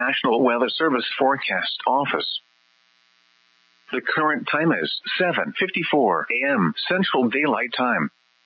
National Weather Service Forecast Office. The current time is 7:54 a.m. Central Daylight Time.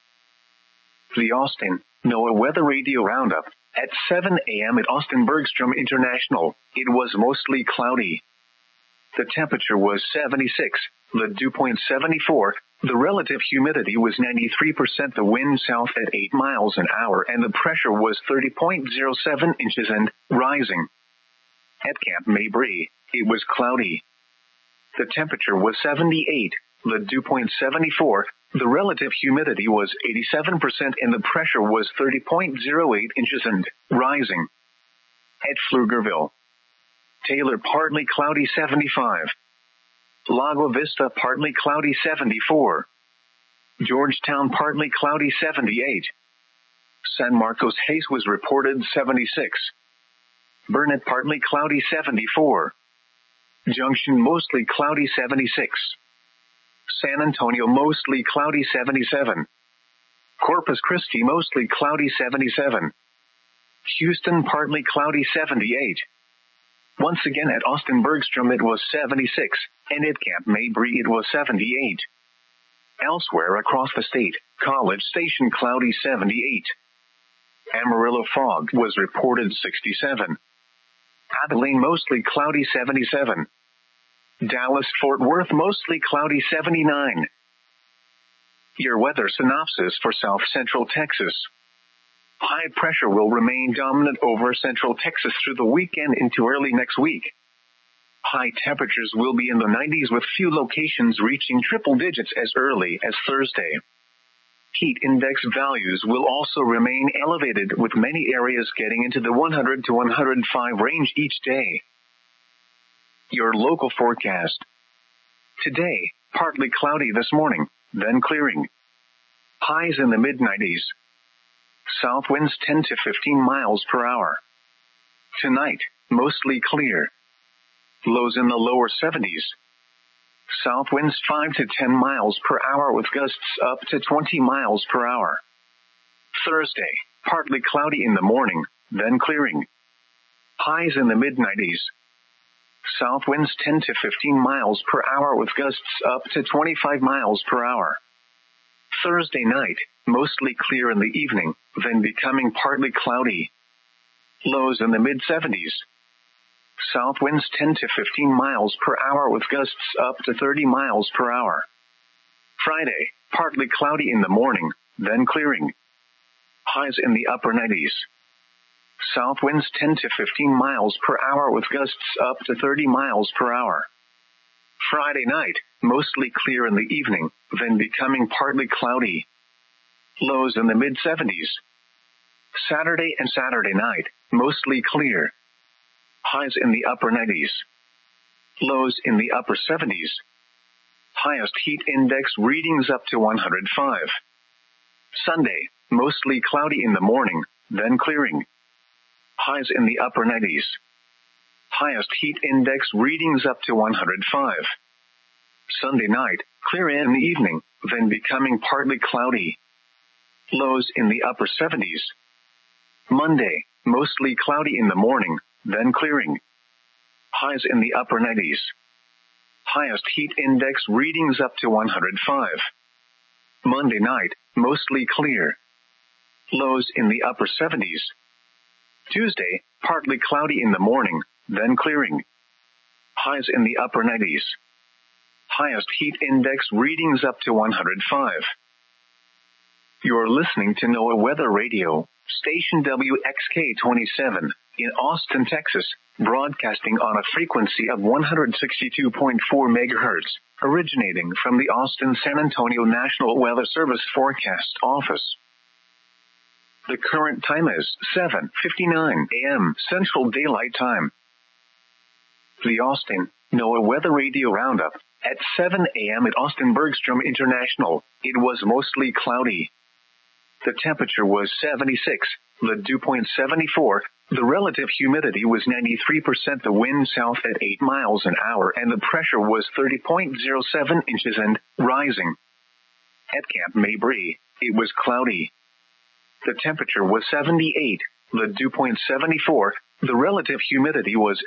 The Austin NOAA Weather Radio Roundup. At 7 a.m. at Austin Bergstrom International, it was mostly cloudy. The temperature was 76, the dew point 74, the relative humidity was 93%, the wind south at 8 miles an hour, and the pressure was 30.07 inches and rising. At Camp Mabry, it was cloudy. The temperature was 78, the dew point 74, the relative humidity was 87%, and the pressure was 30.08 inches and rising. At Pflugerville, Taylor partly cloudy 75. Lago Vista partly cloudy 74. Georgetown partly cloudy 78. San Marcos haze was reported 76. Burnett partly cloudy 74. Junction mostly cloudy 76. San Antonio mostly cloudy 77. Corpus Christi mostly cloudy 77. Houston partly cloudy 78. Once again at Austin Bergstrom it was 76, and at Camp Mabry it was 78. Elsewhere across the state, College Station cloudy 78. Amarillo fog was reported 67. Abilene mostly cloudy 77. Dallas-Fort Worth mostly cloudy 79. Your weather synopsis for South Central Texas. High pressure will remain dominant over Central Texas through the weekend into early next week. High temperatures will be in the 90s with few locations reaching triple digits as early as Thursday. Heat index values will also remain elevated with many areas getting into the 100 to 105 range each day. Your local forecast. Today, partly cloudy this morning, then clearing. Highs in the mid-90s. South winds 10 to 15 miles per hour. Tonight, mostly clear. Lows in the lower 70s. South winds 5 to 10 miles per hour with gusts up to 20 miles per hour. Thursday, partly cloudy in the morning, then clearing. Highs in the mid-90s. South winds 10 to 15 miles per hour with gusts up to 25 miles per hour. Thursday night, mostly clear in the evening, then becoming partly cloudy. Lows in the mid-70s. South winds 10 to 15 miles per hour with gusts up to 30 miles per hour. Friday, partly cloudy in the morning, then clearing. Highs in the upper 90s. South winds 10 to 15 miles per hour with gusts up to 30 miles per hour. Friday night, mostly clear in the evening, then becoming partly cloudy. Lows in the mid-70s. Saturday and Saturday night, mostly clear. Highs in the upper 90s. Lows in the upper 70s. Highest heat index readings up to 105. Sunday, mostly cloudy in the morning, then clearing. Highs in the upper 90s. Highest heat index readings up to 105. Sunday night, clear in the evening, then becoming partly cloudy. Lows in the upper 70s. Monday, mostly cloudy in the morning, then clearing. Highs in the upper 90s. Highest heat index readings up to 105. Monday night, mostly clear. Lows in the upper 70s. Tuesday, partly cloudy in the morning, then clearing. Highs in the upper 90s. Highest heat index readings up to 105. You're listening to NOAA Weather Radio, station WXK-27, in Austin, Texas, broadcasting on a frequency of 162.4 megahertz, originating from the Austin-San Antonio National Weather Service Forecast Office. The current time is 7:59 a.m. Central Daylight Time. The Austin NOAA Weather Radio Roundup. At 7 a.m. at Austin Bergstrom International, it was mostly cloudy. The temperature was 76, the dew point 74, the relative humidity was 93%, the wind south at 8 miles an hour, and the pressure was 30.07 inches and rising. At Camp Mabry, it was cloudy. The temperature was 78, the dew point 74, the relative humidity was